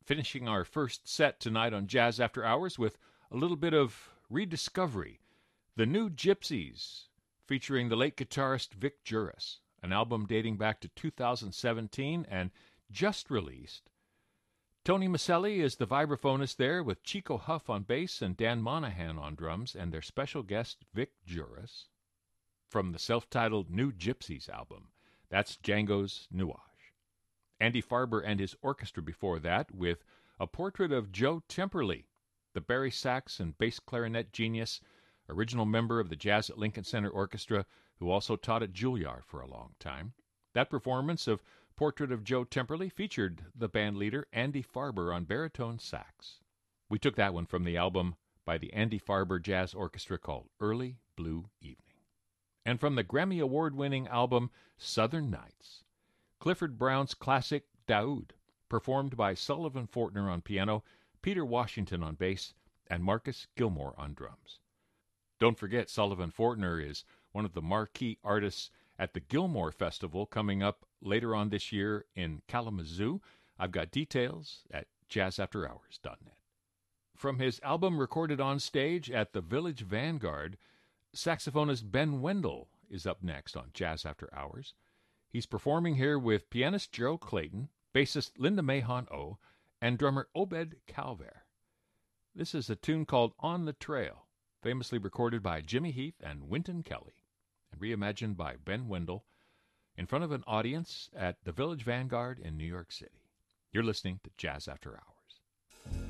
Finishing our first set tonight on Jazz After Hours with a little bit of rediscovery. The New Gypsies, featuring the late guitarist Vic Juris, an album dating back to 2017 and just released. Tony Maselli is the vibraphonist there, with Chico Huff on bass and Dan Monahan on drums, and their special guest Vic Juris. From the self-titled New Gypsies album, that's Django's Nuage. Andy Farber and his orchestra before that, with A Portrait of Joe Temperley, the Barry sax and bass clarinet genius, original member of the Jazz at Lincoln Center Orchestra, who also taught at Juilliard for a long time. That performance of Portrait of Joe Temperley featured the band leader Andy Farber on baritone sax. We took that one from the album by the Andy Farber Jazz Orchestra called Early Blue Evening. And from the Grammy Award-winning album Southern Nights, Clifford Brown's classic Daoud, performed by Sullivan Fortner on piano, Peter Washington on bass, and Marcus Gilmore on drums. Don't forget, Sullivan Fortner is one of the marquee artists at the Gilmore Festival coming up later on this year in Kalamazoo. I've got details at jazzafterhours.net. From his album recorded on stage at the Village Vanguard, saxophonist Ben Wendell is up next on Jazz After Hours. He's performing here with pianist Gerald Clayton, bassist Linda Mahon-O, and drummer Obed Calver. This is a tune called On the Trail, famously recorded by Jimmy Heath and Wynton Kelly, and reimagined by Ben Wendell in front of an audience at the Village Vanguard in New York City. You're listening to Jazz After Hours.